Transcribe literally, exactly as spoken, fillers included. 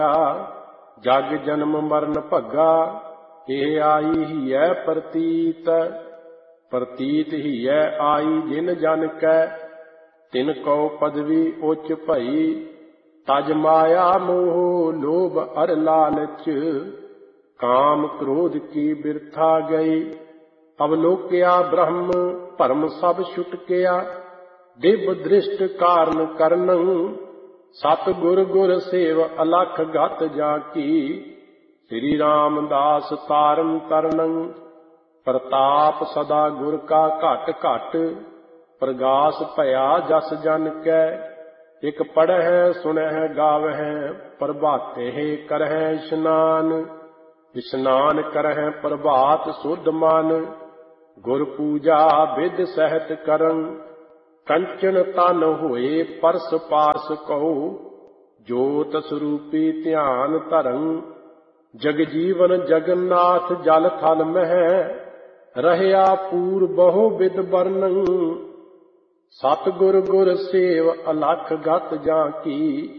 जग जन्म मरण भग्गा, ये आई ही है प्रतीत। प्रतीत ही है आई जिन जन कै, तिन को पदवी उच्च भई। तज माया मोह लोभ अर लालच, काम क्रोध की बिरथा गई। अवलोक्या ब्रह्म भरम सब छुट गया, दिव्य दृष्ट कारण करनं। सतगुर गुर सेव अलख गत जाकी, श्री रामदास तारन तरनं। प्रताप सदा गुर का घट घट, प्रगास भया जस जन कै। इक पढ़ै सुनह गावह, प्रभाते करह स्नान। स्नान करह प्रभात शुद्ध मन, गुर पूजा विद सहत करन। कंचन तन होए परस पास कहो, जोत स्वरूपी ध्यान धरन। जग जीवन जगन्नाथ जल थल मह, रहया पूर बहु विद वर्णन। सतगुर गुर सेव अलख गत जाकी,